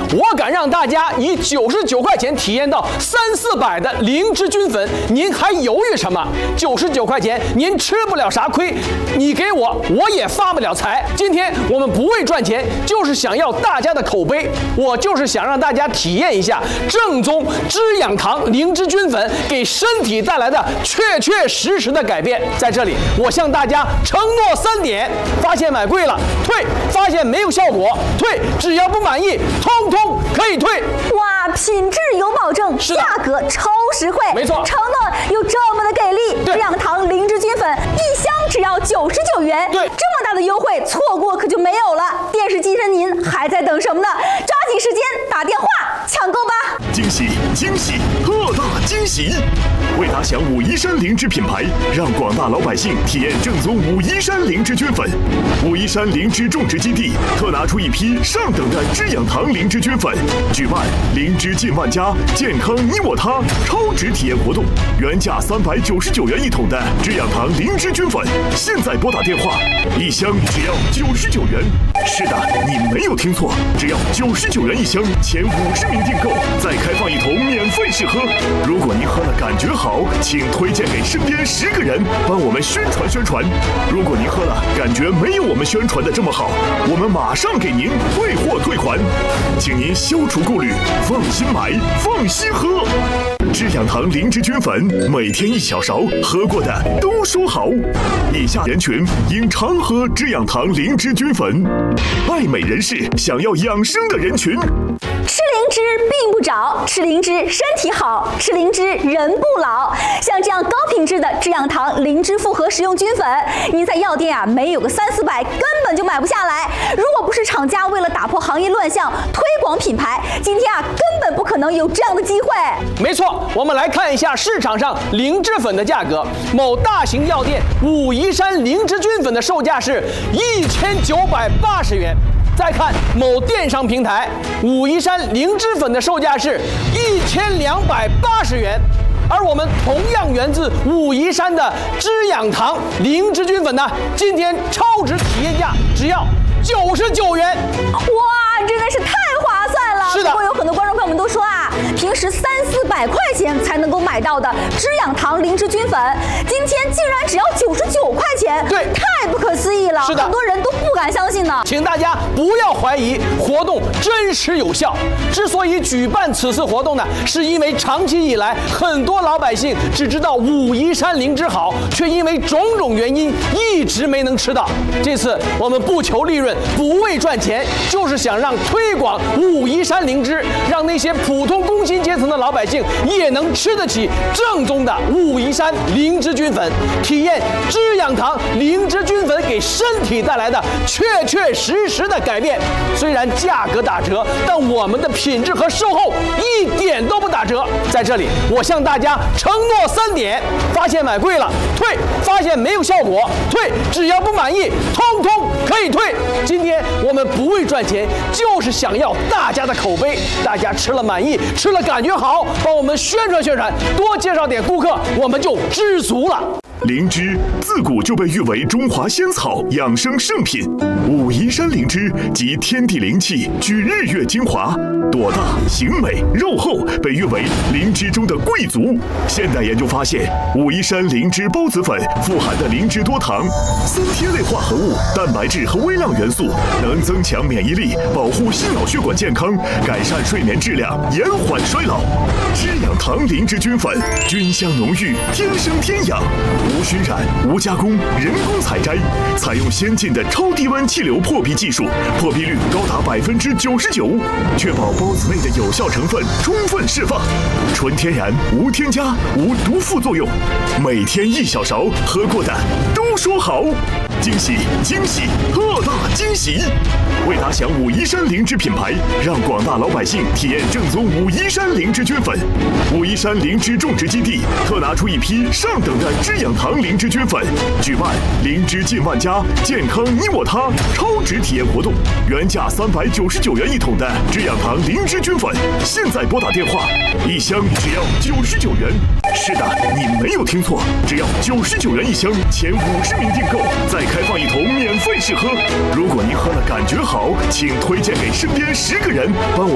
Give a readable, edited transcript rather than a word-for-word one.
我敢让大家以99块钱体验到300、400的灵芝菌粉，您还犹豫什么？99块钱您吃不了啥亏，你给我也发不了财。今天我们不为赚钱，就是想要大家的口碑，我就是想让大家体验一下正宗滋养堂灵芝菌粉给身体带来的确确实实的改变。在这里，我向大家承诺3点：发现买贵了退，发现没有效果退，只要不满意，通通可以退。 哇，品质有保证，价格超实惠， 没错， 承诺有这么的给力。滋养堂灵芝菌粉1箱只要99元， 对， 这么大的优惠，错过可就没有了。电视机前您还在等什么呢？抓紧时间打电话抢购吧！ 惊喜惊喜，特大惊喜！为打响武夷山灵芝品牌，让广大老百姓体验正宗武夷山灵芝菌粉。武夷山灵芝种植基地特拿出一批上等的滋养堂灵芝菌粉，举办灵芝进万家，健康你我他超值体验活动。原价399元一桶的滋养堂灵芝菌粉，现在拨打电话，1箱只要99元。是的，你没有听错，只要99元1箱，前50名订购再开放1桶免费试喝。如果您喝了感觉好，请推荐给身边10个人，帮我们宣传宣传。如果您喝了感觉没有我们宣传的这么好，我们马上给您退货退款，请您消除顾虑，放心买，放心喝。滋养堂灵芝菌粉，每天1小勺，喝过的都说好。以下人群应常喝滋养堂灵芝菌粉：爱美人士，想要养生的人群。 吃灵芝病不找，吃灵芝身体好，吃灵芝人不老。像这样高品质的滋养堂灵芝复合食用菌粉，您在药店没有个300、400根本就买不下来。如果不是厂家为了打破行业乱象，推广品牌，今天根本不可能有这样的机会。 没错，我们来看一下市场上灵芝粉的价格。某大型药店武夷山灵芝菌粉的售价是1980元。再看某电商平台，武夷山灵芝粉的售价是1280元，而我们同样源自武夷山的滋养堂灵芝菌粉呢，今天超值体验价只要99元。 哇，真的是太划算了！ 是的， 不过有很多观众朋友们都说啊，平时300、400块钱才能够买到的滋养堂灵芝菌粉，今天竟然只要99块钱， 对， 太不可思议了。 是的， 很多人都不敢相信呢。 请大家不要怀疑活动真实有效。之所以举办此次活动呢，是因为长期以来很多老百姓只知道武夷山灵芝好，却因为种种原因一直没能吃到。这次我们不求利润，不为赚钱，就是想让推广武夷山灵芝，让那些普通工薪阶层的老百姓也能吃得起正宗的武夷山灵芝菌粉，体验滋养堂灵芝菌粉给身体带来的确确实实的改变。虽然价格打折，但我们的品质和售后一点都不打折。在这里，我向大家承诺3点：发现买贵了退，发现没有效果退，只要不满意，通通可以退。今天我们不为赚钱，就是想要大家的口碑，大家吃了满意，吃了感觉好，帮我们宣传宣传，多介绍点顾客，我们就知足了。 灵芝自古就被誉为中华仙草、养生圣品。武夷山灵芝集天地灵气，聚日月精华，朵大形美，肉厚，被誉为灵芝中的贵族。现代研究发现，武夷山灵芝孢子粉富含的灵芝多糖、三萜类化合物、蛋白质和微量元素，能增强免疫力，保护心脑血管健康，改善睡眠质量，延缓衰老。滋养堂灵芝菌粉，菌香浓郁，天生天养。无熏染、无加工、人工采摘，采用先进的超低温气流破壁技术，破壁率高达99%，确保孢子内的有效成分充分释放，纯天然，无添加，无毒副作用。每天1小勺，喝过的都说好。惊喜惊喜，特大惊喜！为打响武夷山灵芝品牌，让广大老百姓体验正宗武夷山灵芝菌粉。武夷山灵芝种植基地特拿出一批上等的滋养堂灵芝菌粉，举办灵芝进万家，健康你我他超值体验活动。原价399元一桶的滋养堂灵芝菌粉，现在拨打电话，1箱只要99元。是的，你没有听错，只要99元1箱，前50名订购再开放1桶免费试喝。如果您喝了感觉好，请推荐给身边10个人，帮我